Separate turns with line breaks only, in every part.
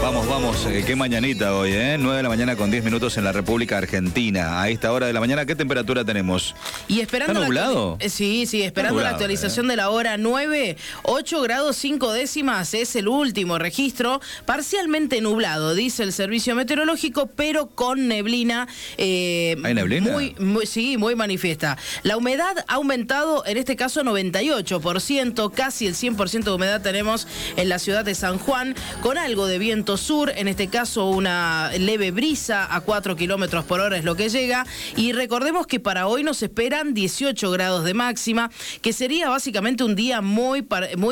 Vamos, vamos, qué mañanita hoy, 9 de la mañana con 10 minutos en la República Argentina. A esta hora de la mañana, ¿qué temperatura tenemos?
Y esperando
¿Está nublado?
Sí, esperando la actualización de la hora 9, 8 grados 5 décimas es el último registro, parcialmente nublado, dice el servicio meteorológico, pero con neblina.
¿Hay neblina?
Muy manifiesta. La humedad ha aumentado, en este caso 98%, casi el 100% de humedad tenemos en la ciudad de San Juan, con algo de viento sur, en este caso una leve brisa a 4 kilómetros por hora es lo que llega, y recordemos que para hoy nos esperan 18 grados de máxima, que sería básicamente un día muy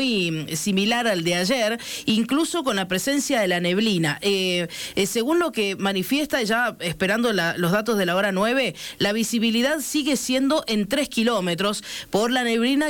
similar al de ayer, incluso con la presencia de la neblina. Según lo que manifiesta, ya esperando los datos de la hora 9, la visibilidad sigue siendo en 3 kilómetros por la neblina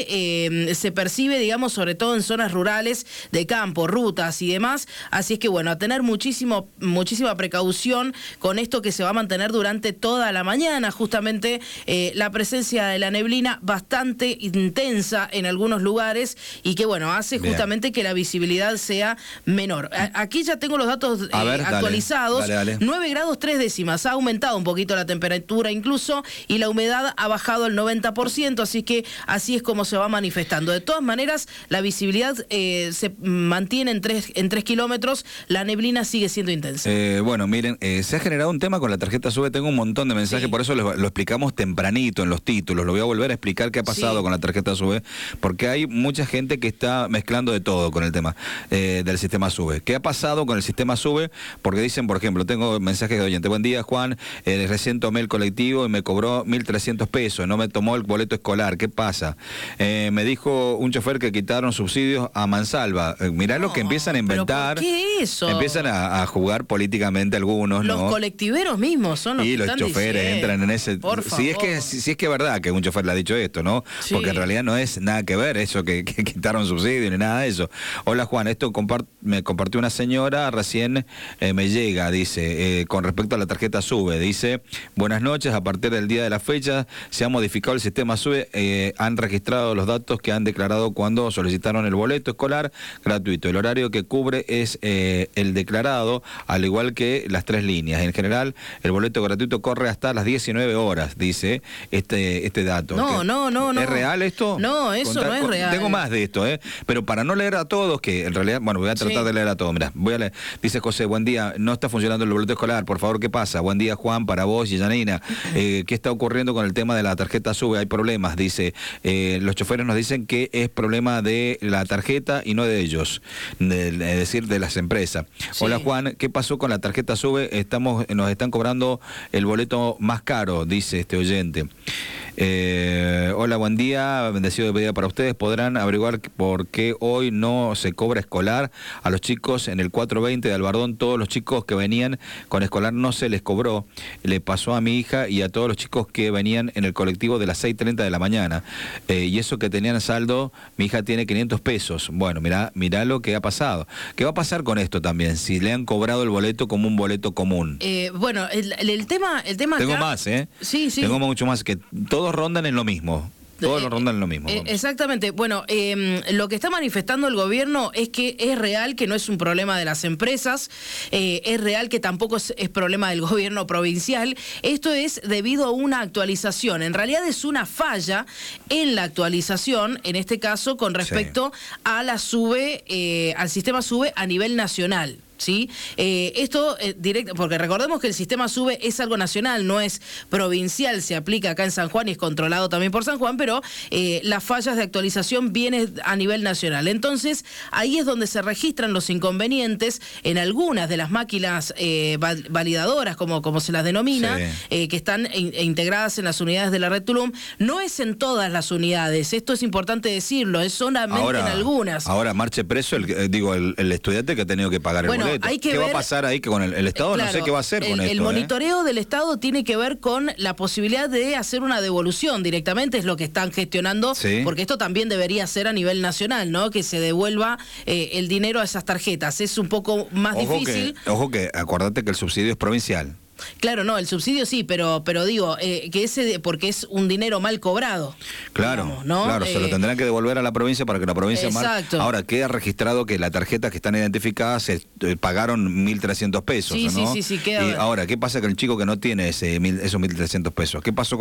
que se percibe, digamos, sobre todo en zonas rurales de campo, rutas y demás. Así es que, bueno, a tener muchísima precaución con esto que se va a mantener durante toda la mañana. Justamente la presencia de la neblina bastante intensa en algunos lugares y que, bueno, hace justamente que la visibilidad sea menor. Aquí ya tengo los datos actualizados. Dale. 9 grados 3 décimas. Ha aumentado un poquito la temperatura incluso y la humedad ha bajado al 90%, así que así es como se va manifestando. De todas maneras, la visibilidad se mantiene en 3 kilómetros. La neblina sigue siendo intensa.
Bueno, miren, se ha generado un tema con la tarjeta SUBE. Tengo un montón de mensajes, por eso lo explicamos tempranito en los títulos. Lo voy a volver a explicar qué ha pasado con la tarjeta SUBE, porque hay mucha gente que está mezclando de todo con el tema del sistema SUBE. ¿Qué ha pasado con el sistema SUBE? Porque dicen, por ejemplo, tengo mensajes de oyente. Buen día, Juan, recién tomé el colectivo y me cobró 1.300 pesos. No me tomó el boleto escolar. ¿Qué pasa? Me dijo un chofer que quitaron subsidios a mansalva. Mirá lo que empiezan a inventar.
¿Pero por qué eso?
Empiezan a jugar políticamente algunos,
los colectiviveros mismos son los que
los choferes entran en ese... Si es que es verdad que un chofer le ha dicho esto, ¿no? Porque en realidad no es nada que ver eso que quitaron subsidios ni nada de eso. Hola, Juan, esto me compartió una señora, recién me llega, dice, con respecto a la tarjeta SUBE, dice, buenas noches, a partir del día de la fecha se ha modificado el sistema SUBE, han registrado los datos que han declarado cuando solicitaron el boleto escolar gratuito. El horario que cubre es el declarado, al igual que las 3 líneas. En general, el boleto gratuito corre hasta las 19 horas, dice este dato.
No.
¿Es real esto?
No, eso no es real.
Tengo más de esto, pero para no leer a todos, que en realidad, bueno, voy a tratar de leer a todos. Mirá, voy a leer. Dice José, buen día, no está funcionando el boleto escolar, por favor, ¿qué pasa? Buen día, Juan, para vos y Janina. ¿Qué está ocurriendo con el tema de la tarjeta SUBE? Hay problemas, dice. Los choferes nos dicen que es problema de la tarjeta y no de ellos, es decir, de las empresas. Hola, Juan, ¿qué pasó con la tarjeta SUBE? Nos están cobrando el boleto más caro, dice este oyente. Hola, buen día, bendecido de día para ustedes. ¿Podrán averiguar por qué hoy no se cobra escolar a los chicos en el 420 de Albardón? Todos los chicos que venían con escolar no se les cobró. Le pasó a mi hija y a todos los chicos que venían en el colectivo de las 6:30 de la mañana. Y eso que tenían saldo, mi hija tiene 500 pesos. Bueno, mirá lo que ha pasado. ¿Qué va a pasar con esto también? Si le han cobrado el boleto como un boleto común.
Bueno, el tema
Tengo
acá,
más,
Sí.
Tengo mucho más, que todos rondan en lo mismo. Todos lo rondan en lo mismo.
Exactamente. Bueno, lo que está manifestando el gobierno es que es real que no es un problema de las empresas, es real que tampoco es problema del gobierno provincial. Esto es debido a una actualización. En realidad es una falla en la actualización, en este caso con respecto a la SUBE, al sistema SUBE a nivel nacional. ¿Sí? Esto directo, porque recordemos que el sistema SUBE es algo nacional, no es provincial, se aplica acá en San Juan y es controlado también por San Juan, pero las fallas de actualización vienen a nivel nacional. Entonces, ahí es donde se registran los inconvenientes en algunas de las máquinas validadoras, como se las denomina, que están integradas en las unidades de la red Tulum. No es en todas las unidades, esto es importante decirlo, es solamente en algunas.
Ahora marche preso el estudiante que ha tenido que pagar el boleto. ¿Qué va a pasar ahí con el Estado?
Claro,
no sé qué va a hacer con esto.
El monitoreo del Estado tiene que ver con la posibilidad de hacer una devolución directamente, es lo que están gestionando, porque esto también debería ser a nivel nacional, ¿no? Que se devuelva el dinero a esas tarjetas. Es un poco más difícil.
Ojo que acordate que el subsidio es provincial.
Claro, no, el subsidio sí, pero digo, que ese, porque es un dinero mal cobrado.
Claro,
digamos, ¿no?
claro, se lo tendrán que devolver a la provincia para que la provincia...
Exacto.
Ahora, queda registrado que las tarjetas que están identificadas pagaron 1.300 pesos,
Sí,
¿no?
sí, queda...
Y ahora, ¿qué pasa con el chico que no tiene esos 1.300 pesos? ¿Qué pasó con